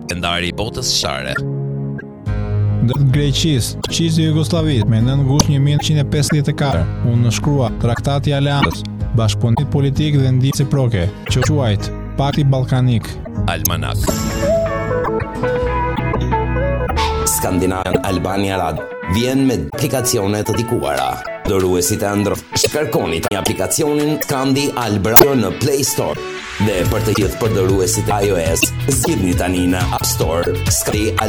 Legendari i botës sqare. Ndër Greqisë, qysh i Jugosllavisë me 9 gusht 1954, u nënshkrua Traktati i Aleancës, bashkëpunimit politik dhe ndihmë reciproke, që quajt Pakti Ballkanik. Almanak. Skandinavian Albania Rad vjen me aplikacione të dedikuara. Doruesit e Android, kërkoni tani aplikacionin Skandi Albania në Play Store. Dhe për të gjithë përdoruesit iOS, zgjidhni tani në App Store Skandi